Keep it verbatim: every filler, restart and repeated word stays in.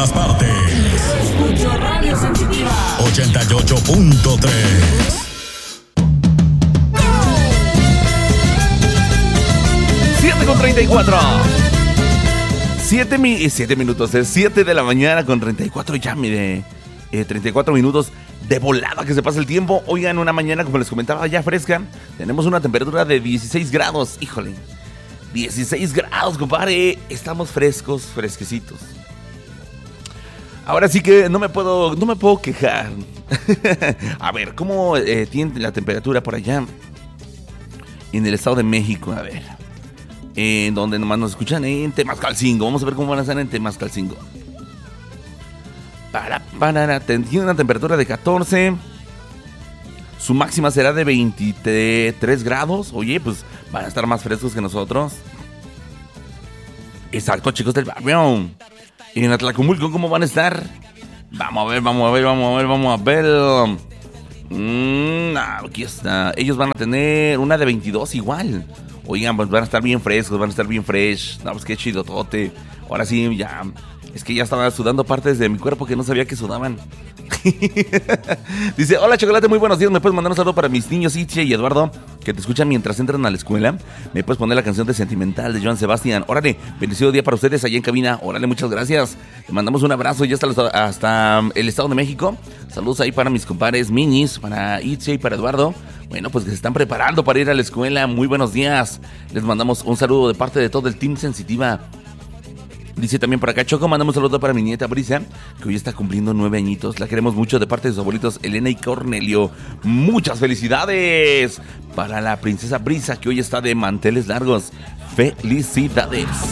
todas partes. Escucho Radio Sensitiva ochenta y ocho punto tres. siete con treinta y cuatro. siete, mi, siete minutos, es siete de la mañana con treinta y cuatro. Ya, mire, eh, treinta y cuatro minutos de volada que se pasa el tiempo. Oigan, una mañana, como les comentaba, ya fresca. Tenemos una temperatura de dieciséis grados. Híjole, dieciséis grados, compadre. Estamos frescos, fresquecitos. Ahora sí que no me puedo, no me puedo quejar. A ver, ¿cómo eh, tiene la temperatura por allá en el Estado de México? A ver, en eh, donde nomás nos escuchan en Temascalcingo. Vamos a ver cómo van a estar en Temascalcingo. Para, para, tiene una temperatura de catorce. Su máxima será de veintitrés grados. Oye, pues van a estar más frescos que nosotros. Exacto, chicos del barrio. En Atlacomulco, ¿cómo van a estar? Vamos a ver, vamos a ver, vamos a ver, vamos a ver. Mm, aquí está. Ellos van a tener una de veintidós igual. Oigan, pues van a estar bien frescos, van a estar bien fresh. No, pues qué chido, tote. Ahora sí, ya. Es que ya estaba sudando partes de mi cuerpo que no sabía que sudaban. Dice, hola Chocolate, muy buenos días. ¿Me puedes mandar un saludo para mis niños Itche y Eduardo, que te escuchan mientras entran a la escuela? ¿Me puedes poner la canción de Sentimental de Joan Sebastián? Órale, bendecido día para ustedes allá en cabina. Órale, muchas gracias. Le mandamos un abrazo ya hasta, los, hasta el Estado de México. Saludos ahí para mis compadres Minis, para Itche y para Eduardo. Bueno, pues que se están preparando para ir a la escuela. Muy buenos días. Les mandamos un saludo de parte de todo el Team Sensitiva. Dice también por acá, Choco, mandamos un saludo para mi nieta Brisa, que hoy está cumpliendo nueve añitos. La queremos mucho de parte de sus abuelitos Elena y Cornelio. Muchas felicidades para la princesa Brisa, que hoy está de manteles largos. Felicidades.